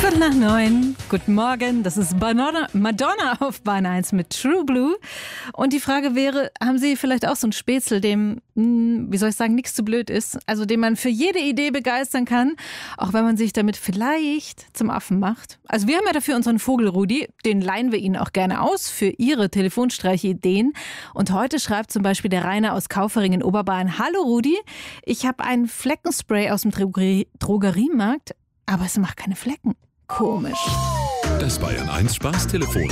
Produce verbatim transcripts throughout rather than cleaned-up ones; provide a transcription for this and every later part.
Viertel nach neun. Guten Morgen, das ist Madonna, Madonna auf Bahn eins mit True Blue. Und die Frage wäre, haben Sie vielleicht auch so einen Spätzle, dem, wie soll ich sagen, nichts zu blöd ist? Also den man für jede Idee begeistern kann, auch wenn man sich damit vielleicht zum Affen macht. Also wir haben ja dafür unseren Vogel Rudi, den leihen wir Ihnen auch gerne aus für Ihre Telefonstreiche-Ideen. Und heute schreibt zum Beispiel der Rainer aus Kaufering in Oberbayern: Hallo Rudi, ich habe ein Fleckenspray aus dem Drogerie- Drogeriemarkt, aber es macht keine Flecken. Komisch. Das Bayern eins Spaßtelefon.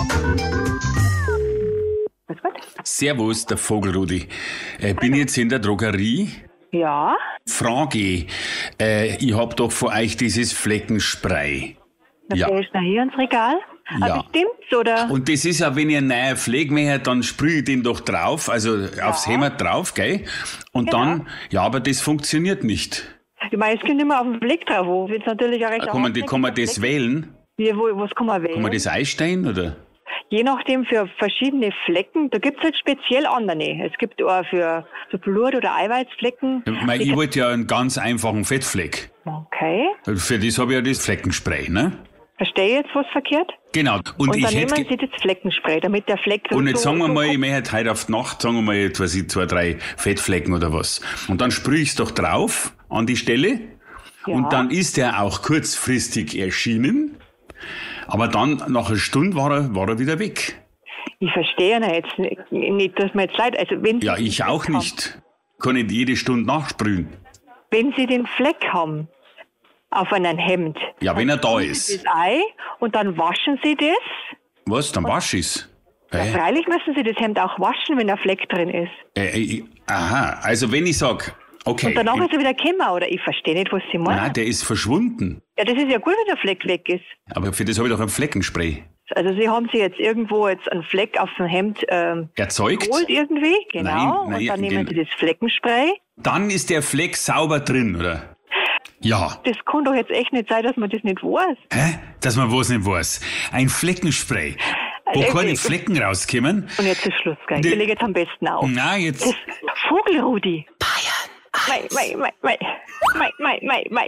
Servus, der Vogelrudi. Äh, bin jetzt in der Drogerie. Ja, Frage, äh, ich hab doch von euch dieses Fleckenspray. da Ja. gehst du nachher ins Regal. Ja. Also stimmt's, oder? Und das ist ja, wenn ihr einen neuen Pflege macht, dann sprühe ich den doch drauf, also aufs Hemd drauf, gell? Und Genau. dann, ja, aber das funktioniert nicht. Ich meine, es kommt immer auf den Blick drauf. Wo wird's natürlich auch recht Kann man, die- kann man das wählen? Wie, wo, was kann man wählen? Kann man das einstellen, oder? Je nachdem für verschiedene Flecken, da gibt's halt speziell andere. Es gibt auch für so Blut- oder Eiweißflecken. Ich, mein, ich wollte ja einen ganz einfachen Fettfleck. Okay, Für das habe ich ja das Fleckenspray, ne? verstehe jetzt was verkehrt? Genau. Und, Und ich dann hätte... nehmen ge- Sie das Fleckenspray, damit der Fleck... Und jetzt so, sagen wir so mal, ich möchte heute auf die Nacht, sagen wir mal, jetzt weiß ich, zwei, drei Fettflecken oder was. Und dann sprühe ich es doch drauf an die Stelle. Ja. Und dann ist er auch kurzfristig erschienen. Aber dann, nach einer Stunde, war er, war er wieder weg. Ich verstehe ja jetzt nicht, nicht, dass mir jetzt leid... Also wenn Sie Ja, den ich Fleck auch haben, nicht. Kann nicht jede Stunde nachsprühen. Wenn Sie den Fleck haben auf einem Hemd... Ja, wenn er da Sie ist. das Ei und dann waschen Sie das. Was, dann wasch ich's? Hä? Freilich müssen Sie das Hemd auch waschen, wenn ein Fleck drin ist. Äh, äh, aha, also wenn ich sag, okay, Und danach ist er wieder gekommen, oder? Ich verstehe nicht, was Sie meinen. nein, der ist verschwunden. Ja, das ist ja gut, wenn der Fleck weg ist. Aber für das habe ich doch ein Fleckenspray. Also Sie haben sich jetzt irgendwo jetzt einen Fleck auf dem Hemd ähm, Erzeugt? geholt irgendwie, genau. Nein, nein, und dann gen- nehmen Sie das Fleckenspray. Dann ist der Fleck sauber drin, oder? Ja. Das kann doch jetzt echt nicht sein, dass man das nicht weiß. Hä? Dass man was nicht weiß. Ein Fleckenspray, wo Äh, keine äh, Flecken rauskommen. Und jetzt ist Schluss, gell? Ich Die- lege jetzt am besten auf. Na, jetzt. Das Vogelrudi. Bayern. Mei, mei, mei, mei, mei, mei, mei.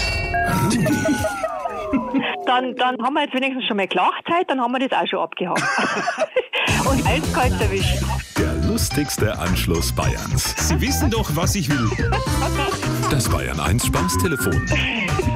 Dann, dann haben wir jetzt wenigstens schon mal Klachzeit, dann haben wir das auch schon abgehakt. Und eiskalt erwischt. Der lustigste Anschluss Bayerns. Sie wissen doch, was ich will. Das Bayern eins Spaßtelefon.